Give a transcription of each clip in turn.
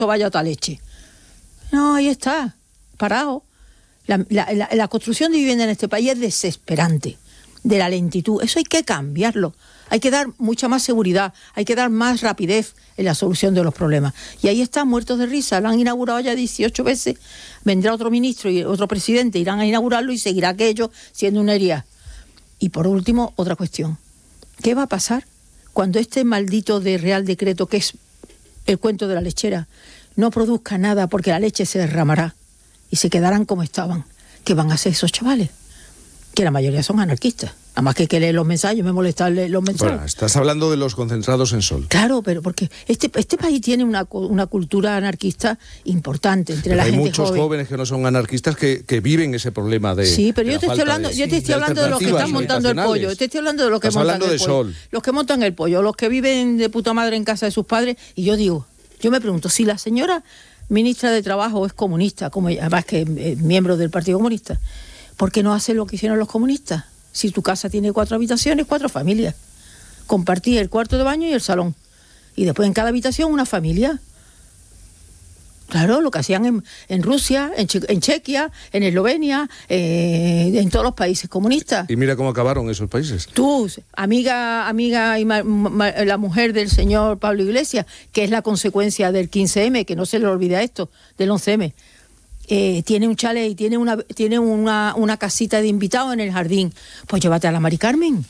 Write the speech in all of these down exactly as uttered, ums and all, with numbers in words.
vaya otra leche. No, ahí está, parado. La, la, la, la construcción de vivienda en este país es desesperante, de la lentitud. Eso hay que cambiarlo. Hay que dar mucha más seguridad, hay que dar más rapidez en la solución de los problemas. Y ahí están muertos de risa, lo han inaugurado ya dieciocho veces, vendrá otro ministro y otro presidente, irán a inaugurarlo y seguirá aquello siendo una herida. Y por último, otra cuestión. ¿Qué va a pasar cuando este maldito de Real Decreto, que es el cuento de la lechera, no produzca nada porque la leche se derramará y se quedarán como estaban? ¿Qué van a hacer esos chavales? Que la mayoría son anarquistas. Nada más que que leer los mensajes, me molesta leer los mensajes. Bueno, estás hablando de los concentrados en Sol. Claro, pero porque este, este país tiene una, una cultura anarquista importante entre pero la hay gente muchos joven. jóvenes que no son anarquistas que, que viven ese problema de Sí, pero de yo te estoy hablando, de, yo te estoy de hablando de los que están montando el pollo. Te estoy hablando de los que estás montan hablando el de pollo. Sol. Los que montan el pollo, los que viven de puta madre en casa de sus padres. Y yo digo, yo me pregunto, si la señora ministra de Trabajo es comunista, como ella, además que es miembro del Partido Comunista, ¿por qué no hace lo que hicieron los comunistas? Si tu casa tiene cuatro habitaciones, cuatro familias. Compartí el cuarto de baño y el salón. Y después en cada habitación una familia. Claro, lo que hacían en, en Rusia, en, che, en Chequia, en Eslovenia, eh, en todos los países comunistas. Y mira cómo acabaron esos países. Tú, amiga, amiga y ma, ma, la mujer del señor Pablo Iglesias, que es la consecuencia del quince eme, que no se le olvida esto, del once eme. Eh, tiene un chalet y tiene una tiene una, una casita de invitados en el jardín, pues llévate a la Mari Carmen.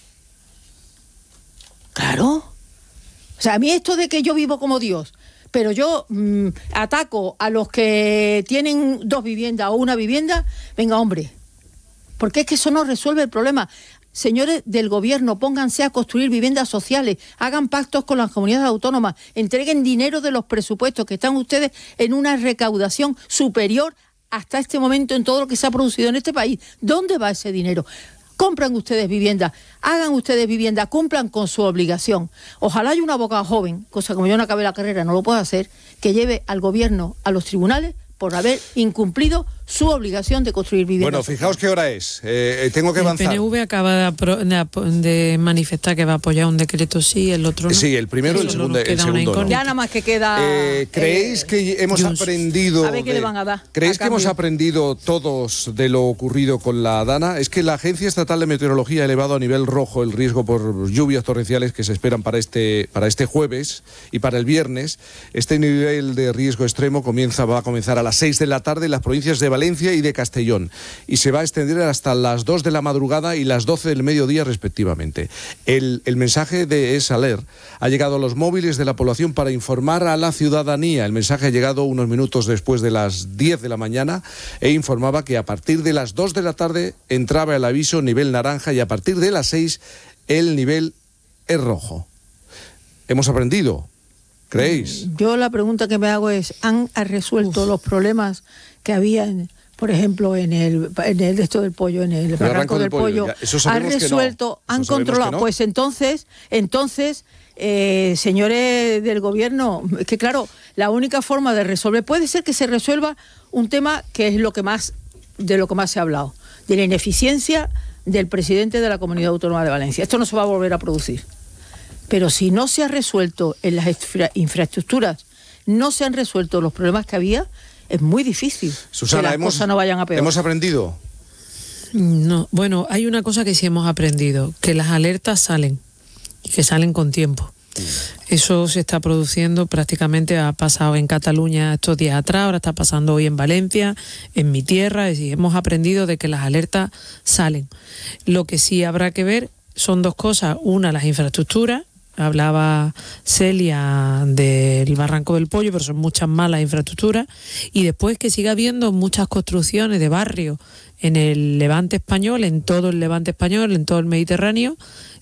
Claro. O sea, a mí esto de que yo vivo como Dios, pero yo mmm, ataco a los que tienen dos viviendas o una vivienda, venga, hombre, porque es que eso no resuelve el problema. Señores del gobierno, pónganse a construir viviendas sociales, hagan pactos con las comunidades autónomas, entreguen dinero de los presupuestos, que están ustedes en una recaudación superior hasta este momento en todo lo que se ha producido en este país. ¿Dónde va ese dinero? Compran ustedes viviendas, hagan ustedes viviendas, cumplan con su obligación. Ojalá haya un abogado joven, cosa como yo no acabé la carrera, no lo puedo hacer, que lleve al gobierno a los tribunales por haber incumplido su obligación de construir viviendas. Bueno, fijaos qué hora es. Eh, tengo que avanzar. El P N V acaba de, apro- de, de manifestar que va a apoyar un decreto sí, el otro no. Sí, el primero y el segundo, el segundo no. Ya nada más que queda... Eh, ¿Creéis eh, que hemos Junts. aprendido... A ver qué de, le van a dar. ¿Creéis a que hemos cambio? aprendido todos de lo ocurrido con la Dana? Es que la Agencia Estatal de Meteorología ha elevado a nivel rojo el riesgo por lluvias torrenciales que se esperan para este, para este jueves y para el viernes. Este nivel de riesgo extremo comienza, va a comenzar a las seis de la tarde en las provincias de Valencia y de Castellón y se va a extender hasta las dos de la madrugada y las doce del mediodía respectivamente. El, el mensaje de ESALER ha llegado a los móviles de la población para informar a la ciudadanía. El mensaje ha llegado unos minutos después de las diez de la mañana e informaba que a partir de las dos de la tarde entraba el aviso nivel naranja y a partir de las seis el nivel es rojo. Hemos aprendido, ¿creéis? Yo la pregunta que me hago es, ¿han resuelto Uf. los problemas que había en... Por ejemplo, en el en el esto del pollo, en el, el barranco del, del pollo, pollo. han resuelto, no. han controlado. No. Pues entonces, entonces, eh, señores del gobierno, es que claro, la única forma de resolver, puede ser que se resuelva un tema que es lo que más, de lo que más se ha hablado, de la ineficiencia del presidente de la Comunidad Autónoma de Valencia. Esto no se va a volver a producir. Pero si no se ha resuelto en las infra, infraestructuras, no se han resuelto los problemas que había, es muy difícil Susana, que las hemos, cosas no vayan a peor. ¿Hemos aprendido? No, bueno, hay una cosa que sí hemos aprendido, que las alertas salen, y que salen con tiempo. Eso se está produciendo, prácticamente ha pasado en Cataluña estos días atrás, ahora está pasando hoy en Valencia, en mi tierra, es decir, hemos aprendido de que las alertas salen. Lo que sí habrá que ver son dos cosas, una, las infraestructuras. Hablaba Celia del Barranco del Pollo, pero son muchas más las infraestructuras, y después que siga habiendo muchas construcciones de barrios en el Levante español, en todo el Levante español, en todo el Mediterráneo,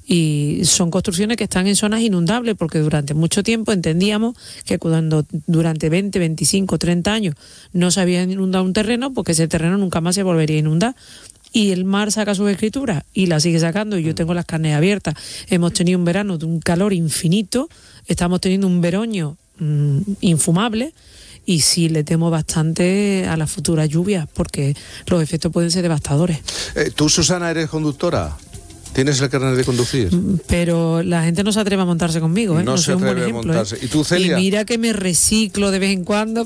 y son construcciones que están en zonas inundables, porque durante mucho tiempo entendíamos que cuando durante veinte, veinticinco, treinta años no se había inundado un terreno, porque ese terreno nunca más se volvería a inundar. Y el mar saca sus escrituras y la sigue sacando, y yo tengo las carnes abiertas. Hemos tenido un verano de un calor infinito, estamos teniendo un veroño mmm, infumable, y sí le temo bastante a las futuras lluvias, porque los efectos pueden ser devastadores. Eh, ¿Tú, Susana, eres conductora? ¿Tienes el carnet de conducir? Pero la gente no se atreve a montarse conmigo, ¿eh? No, no se atreve a montarse. ¿eh? ¿Y tú, Celia? Y mira que me reciclo de vez en cuando,